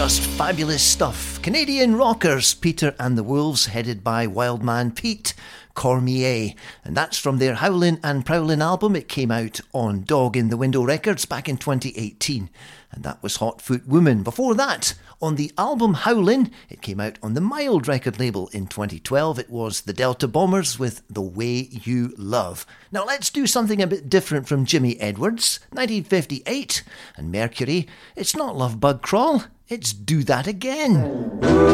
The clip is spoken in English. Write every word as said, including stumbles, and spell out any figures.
Just fabulous stuff. Canadian rockers, Peter and the Wolves, headed by Wildman Pete Cormier. And that's from their Howlin' and Prowlin' album. It came out on Dog in the Window Records back in twenty eighteen. And that was Hot Foot Woman. Before that, on the album Howlin', it came out on the Mild record label in twenty twelve. It was the Delta Bombers with The Way You Love. Now let's do something a bit different from Jimmy Edwards, nineteen fifty-eight, and Mercury. It's not Love Bug Crawl, it's Do That Again.